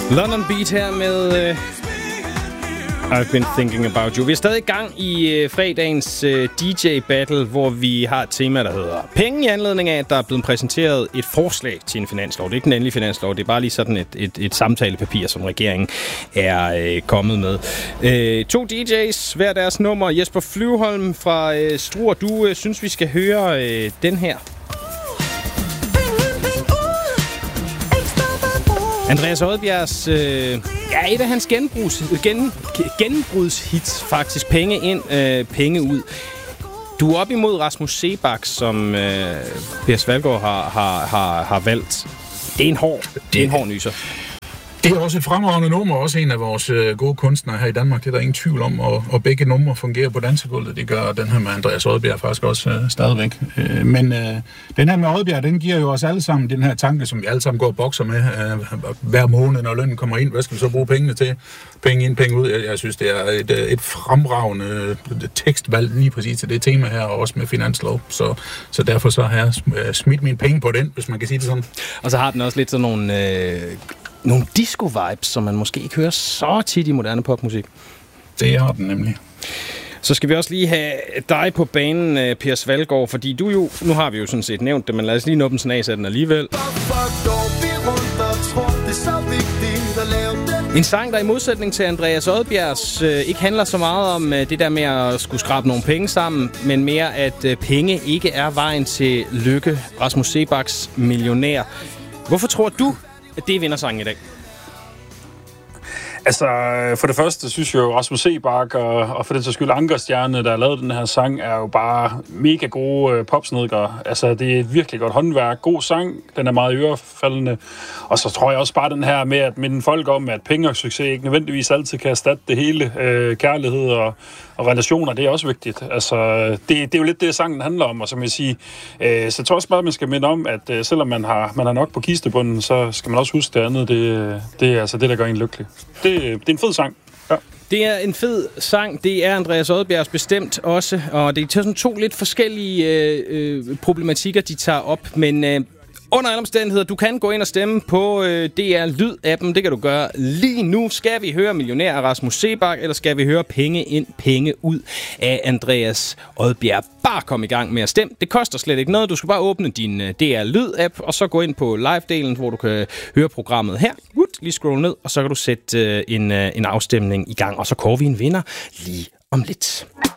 London Beat her med I've been thinking about you. Vi er stadig i gang i fredagens DJ-battle, hvor vi har et tema, der hedder penge, i anledning af, at der er blevet præsenteret et forslag til en finanslov. Det er ikke den endelige finanslov, det er bare lige sådan et samtalepapir, som regeringen er kommet med. 2 DJ's, hver deres nummer. Jesper Flyvholm fra Struer, du synes, vi skal høre den her. Andreas Odbjergs, et af hans genbrudshits faktisk. Penge ind, penge ud. Du er op imod Rasmus Seebach, som Per Svalgaard har valgt. Det er en hård nyser. Det er også et fremragende nummer, også en af vores gode kunstnere her i Danmark. Det er der ingen tvivl om, og begge numre fungerer på dansegulvet. Det gør den her med Andreas Odbjerg faktisk også stadigvæk. Men den her med Odbjerg, den giver jo os alle sammen den her tanke, som vi alle sammen går og bokser med hver måned, når lønnen kommer ind. Hvad skal vi så bruge pengene til? Penge ind, penge ud. Jeg synes, det er et fremragende tekstvalg lige præcis til det tema her, og også med finanslov. Så derfor så har jeg smidt mine penge på den, hvis man kan sige det sådan. Og så har den også lidt sådan nogle disco-vibes, som man måske ikke hører så tit i moderne popmusik. Det har den nemlig. Så skal vi også lige have dig på banen, Per Svalgaard, fordi du jo, nu har vi jo sådan set nævnt det, men lad os lige nå den snas af den alligevel. En sang, der i modsætning til Andreas Odbjergs ikke handler så meget om det der med at skulle skrabe nogle penge sammen, men mere at penge ikke er vejen til lykke. Rasmus Seebachs Millionær. Hvorfor tror du, at det er vindersangen i dag? Altså, for det første synes jeg jo, Rasmus Seebach og for den sags skyld Ankerstjerne, der har lavet den her sang, er jo bare mega gode popsnedgere. Altså, det er et virkelig godt håndværk. God sang, den er meget ørefaldende. Og så tror jeg også bare den her med at minde folk om, at penge og succes ikke nødvendigvis altid kan erstatte det hele. Kærlighed og relationer, det er også vigtigt. Altså, det er jo lidt det, sangen handler om, og som jeg siger, så jeg tror også bare, at man skal minde om, at selvom man har nok på kistebunden, så skal man også huske det andet. Det er altså det, der gør en lykkelig. Det er en fed sang. Ja. Det er en fed sang. Det er Andreas Odbjergs bestemt også, og det er sådan 2 lidt forskellige problematikker, de tager op, men under alle omstændigheder, du kan gå ind og stemme på DR Lyd-appen. Det kan du gøre lige nu. Skal vi høre Millionær af Rasmus Seebach, eller skal vi høre Penge ind, penge ud af Andreas Odbjerg? Bare kom i gang med at stemme. Det koster slet ikke noget. Du skal bare åbne din DR Lyd-app, og så gå ind på live-delen, hvor du kan høre programmet her. Lige scroll ned, og så kan du sætte en afstemning i gang, og så kårer vi en vinder lige om lidt.